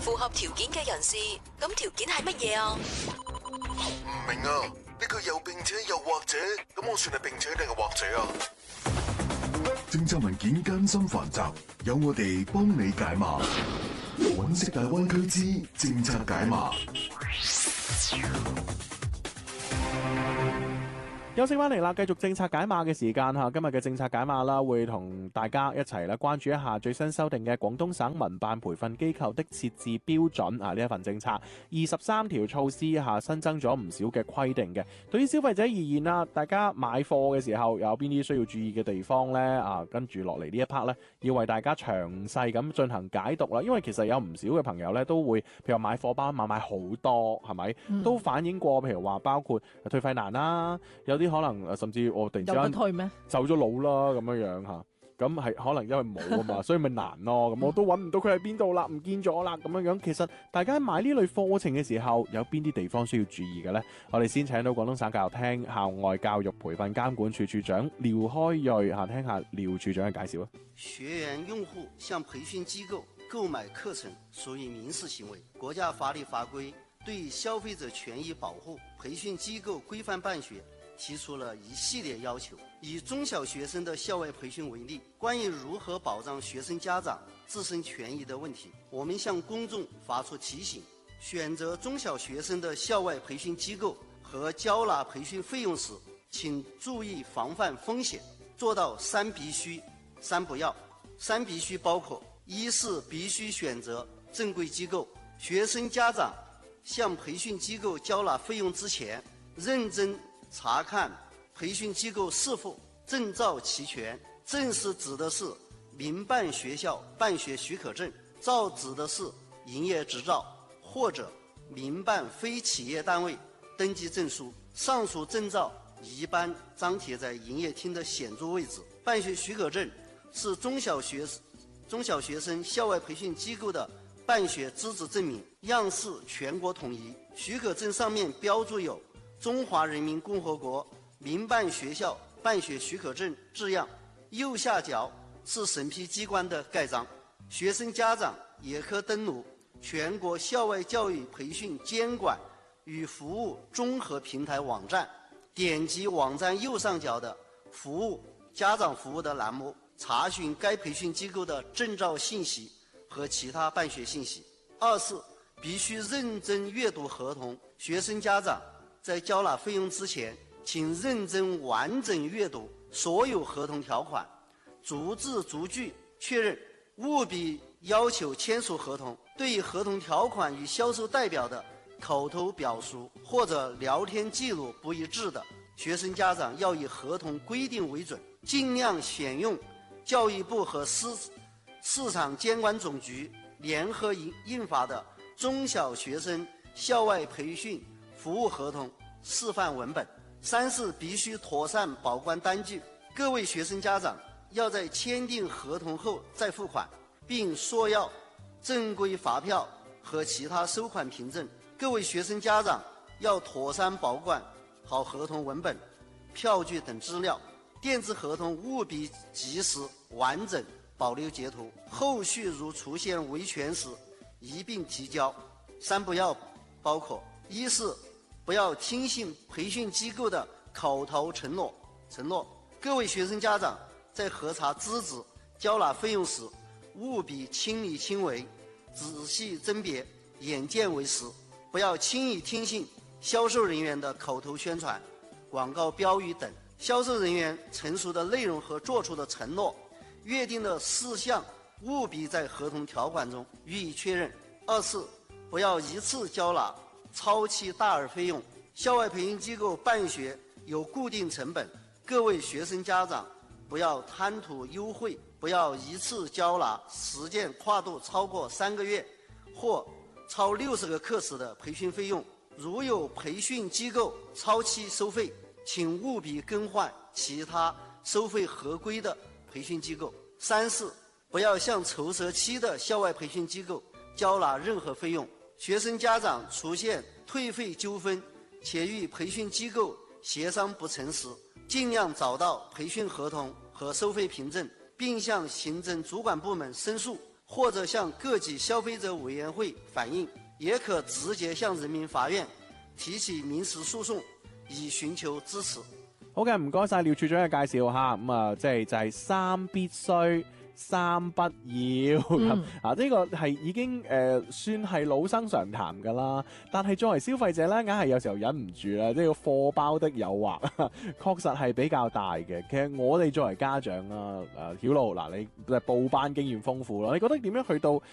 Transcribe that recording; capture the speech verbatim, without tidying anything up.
符合條件嘅人士，咁條件係乜嘢啊？ 唔明啊，呢個又並且又或者，咁我算係並且定係或者啊？ 政策文件艱辛繁雜，有我哋幫你解碼。揾識大灣區之政策解碼。 休息翻嚟啦，繼續政策解碼嘅時間吓，今日嘅政策解碼啦，會同大家一齊咧關注一下最新修訂嘅廣東省民辦培訓機構的設置標準啊，呢一份政策二十三條措施下新增咗唔少嘅規定嘅。對於消費者而言啦，大家買貨嘅時候有邊啲需要注意嘅地方呢？啊，跟住落嚟呢一 part 咧，要為大家詳細咁進行解讀啦。因為其實有唔少嘅朋友咧都會，譬如買貨包買買好多，係咪？嗯、都反映過，譬如話包括退費難啦，有啲。可能甚至我突然之間走咗佬啦咁樣樣吓，咁係可能因為冇啊嘛，所以咪難咯。咁我都揾唔到佢喺邊度啦，唔見咗啦咁樣樣。其實大家買呢類課程嘅時候，有邊啲地方需要注意嘅呢？我哋先請到廣東省教育廳校外教育培訓監管處處長廖開銳吓，聽下廖處長嘅介紹啊。 學員用戶向培訓機構購買課程屬於民事行為，國家法律法規對消費者權益保護、培訓機構規範辦學提出了一系列要求。以中小學生的校外培訓為例，關於如何保障學生家長自身權益的問題，我們向公眾發出提醒：選擇中小學生的校外培訓機構和交納培訓費用時，請注意防範風險，做到三必須、三不要。三必須包括：一是必須選擇正規機構，學生家長向培訓機構交納費用之前，認真查看培訓機構是否證照齊全。證是指的是民辦學校辦學許可證，照指的是營業執照或者民辦非企業單位登記證書。上述證照一般張貼在營業廳的顯著位置。辦學許可證是中小學中小學生校外培訓機構的辦學資質證明，樣式全國統一。許可證上面標注有中華人民共和國民辦學校辦學許可證字樣，右下角是審批機關的蓋章。學生家長也可登錄全國校外教育培訓監管與服務綜合平台網站，點擊網站右上角的服務家長服務的欄目，查詢該培訓機構的證照信息和其他辦學信息。二是必須認真閱讀合同，學生家長在交納費用之前，請認真完整閱讀所有合同條款，逐字逐句確認，務必要求簽署合同。對於合同條款與銷售代表的口頭表述或者聊天記錄不一致的，學生家長要以合同規定為準，盡量選用教育部和市市場監管總局聯合印發的中小學生校外培訓服務合同示範文本。三是必須妥善保管單據，各位學生家長要在簽訂合同後再付款，並索要正規發票和其他收款憑證。各位學生家長要妥善保管好合同文本、票據等資料，電子合同務必及時完整保留截圖，後續如出現維權時一併提交。三不要包括：一是不要聽信培訓機構的口頭承諾，承諾各位學生家長在核查資質、交納費用時，務必親力親為，仔細甄別，眼見為實，不要輕易聽信銷售人員的口頭宣傳、廣告標語等。銷售人員陳述的內容和作出的承諾、約定的事項，務必在合同條款中予以確認。二是不要一次交納超期大額費用。校外培訓機構辦學有固定成本，各位學生家長不要貪圖優惠，不要一次交納時間跨度超過三個月或超六十個課時的培訓費用。如有培訓機構超期收費，請務必更換其他收費合規的培訓機構。三是不要向籌設期的校外培訓機構交納任何費用。學生家長出現退費糾紛且與培訓機構協商不成時，盡量找到培訓合同和收費憑證，並向行政主管部門申訴或者向各級消費者委員會反映，也可直接向人民法院提起民事訴訟，以尋求支持。 好嘅，唔該晒廖處長嘅介紹嚇，咁啊，即係就係三必須。三不要咁、嗯、啊！呢、這個係已經誒、呃、算係老生常談㗎啦。但係作為消費者咧，硬係有時候忍唔住啦，即係個貨包的誘惑，確實係比較大嘅。其實我哋作為家長啊，誒曉露嗱，你報班經驗豐富咯，你覺得點樣去到